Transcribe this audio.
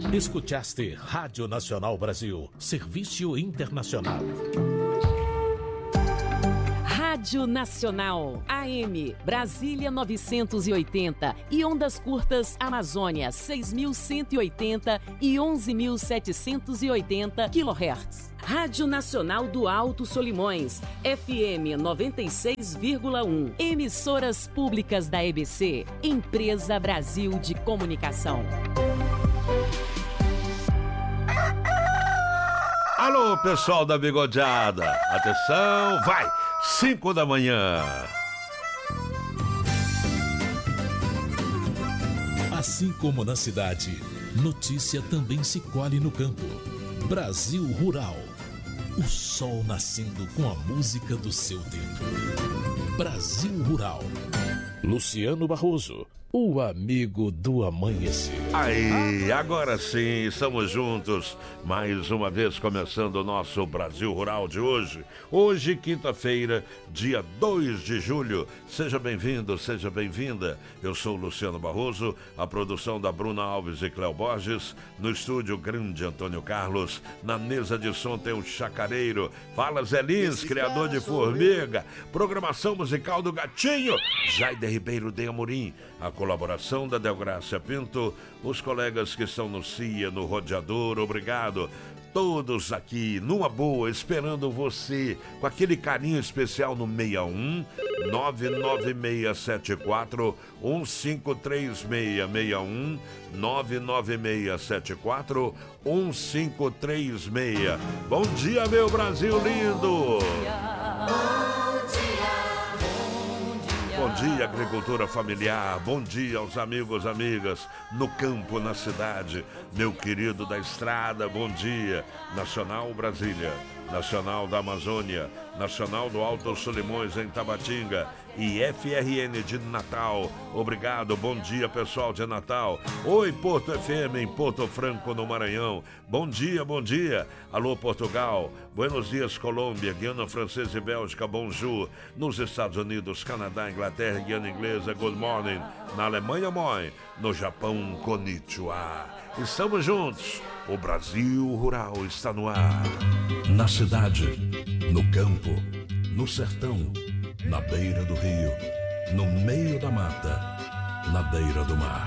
Escutaste Rádio Nacional Brasil, Serviço Internacional. Rádio Nacional, AM, Brasília 980 e ondas curtas Amazônia 6.180 e 11.780 kHz. Rádio Nacional do Alto Solimões, FM 96,1. Emissoras públicas da EBC, Empresa Brasil de Comunicação. Alô, pessoal da Bigodeada. Atenção, vai! 5 da manhã. Assim como na cidade, notícia também se colhe no campo. Brasil Rural. O sol nascendo com a música do seu tempo. Brasil Rural. Luciano Barroso, o amigo do amanhecer. Aí, agora sim, estamos juntos, mais uma vez começando o nosso Brasil Rural de hoje. Hoje, quinta-feira, dia 2 de julho. Seja bem-vindo, seja bem-vinda. Eu sou o Luciano Barroso, a produção da Bruna Alves e Cléo Borges, no estúdio grande Antônio Carlos, na mesa de som tem o Chacareiro. Fala Zé Lins, criador de Formiga, programação musical do Gatinho, Jaide Ribeiro de Amorim, a colaboração da Delgrácia Pinto, os colegas que estão no CIA, no Rodeador, obrigado. Todos aqui, numa boa, esperando você, com aquele carinho especial no 61 99674 1536, 99674 1536. Bom dia, meu Brasil lindo! Bom dia, agricultura familiar. Bom dia aos amigos, amigas, no campo, na cidade. Meu querido da estrada, bom dia. Nacional Brasília, Nacional da Amazônia, Nacional do Alto Solimões em Tabatinga e FRN de Natal. Obrigado, bom dia pessoal de Natal. Oi, Porto FM em Porto Franco, no Maranhão. Bom dia, bom dia. Alô, Portugal. Buenos dias, Colômbia, Guiana Francesa e Bélgica, bonjour. Nos Estados Unidos, Canadá, Inglaterra, Guiana Inglesa, good morning. Na Alemanha, moi. No Japão, konnichiwa. Estamos juntos. O Brasil Rural está no ar. Na cidade, no campo, no sertão, na beira do rio, no meio da mata, na beira do mar.